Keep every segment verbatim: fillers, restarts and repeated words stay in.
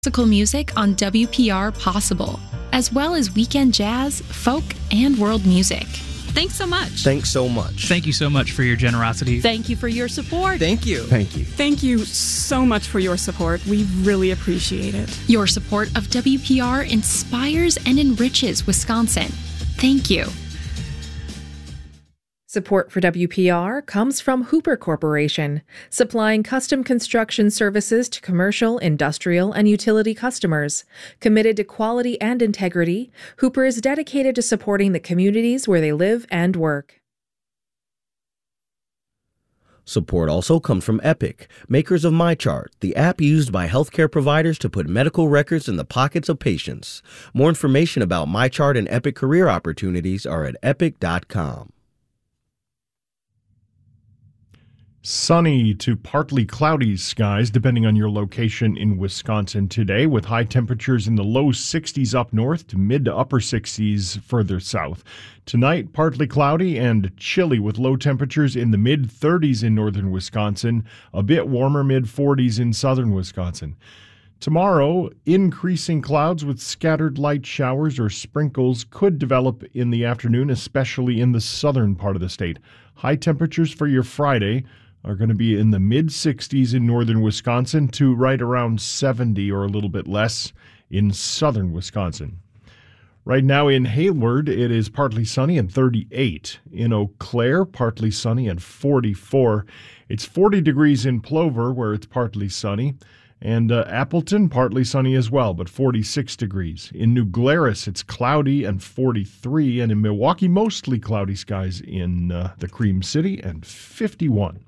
Classical music on W P R possible, as well as weekend jazz, folk, and world music. Thanks so much. Thanks so much. Thank you so much for your generosity. Thank you for your support. Thank you. Thank you. Thank you so much for your support. We really appreciate it. Your support of W P R inspires and enriches Wisconsin. Thank you. Support for W P R comes from Hooper Corporation, supplying custom construction services to commercial, industrial, and utility customers. Committed to quality and integrity, Hooper is dedicated to supporting the communities where they live and work. Support also comes from Epic, makers of MyChart, the app used by healthcare providers to put medical records in the pockets of patients. More information about MyChart and Epic career opportunities are at epic dot com. Sunny to partly cloudy skies, depending on your location in Wisconsin today, with high temperatures in the low sixties up north to mid to upper sixties further south. Tonight, partly cloudy and chilly with low temperatures in the mid thirties in northern Wisconsin, a bit warmer mid forties in southern Wisconsin. Tomorrow, increasing clouds with scattered light showers or sprinkles could develop in the afternoon, especially in the southern part of the state. High temperatures for your Friday are going to be in the mid sixties in northern Wisconsin to right around seventy or a little bit less in southern Wisconsin. Right now in Hayward, it is partly sunny and thirty-eight. In Eau Claire, partly sunny and forty-four. It's forty degrees in Plover, where it's partly sunny. And uh, Appleton, partly sunny as well, but forty-six degrees. In New Glarus, it's cloudy and forty-three. And in Milwaukee, mostly cloudy skies in uh, the Cream City and fifty-one.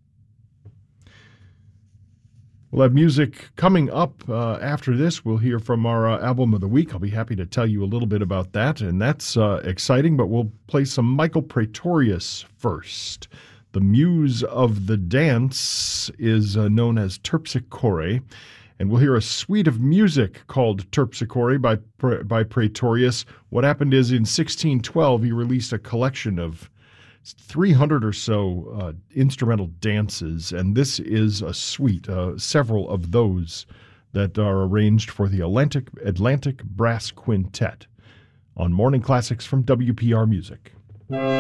We'll have music coming up uh, after this. We'll hear from our uh, album of the week. I'll be happy to tell you a little bit about that, and that's uh, exciting, but we'll play some Michael Praetorius first. The muse of the dance is uh, known as Terpsichore, and we'll hear a suite of music called Terpsichore by, by Praetorius. What happened is in sixteen twelve, he released a collection of three hundred or so uh, instrumental dances, and this is a suite, uh, several of those that are arranged for the Atlantic, Atlantic Brass Quintet on Morning Classics from W P R Music.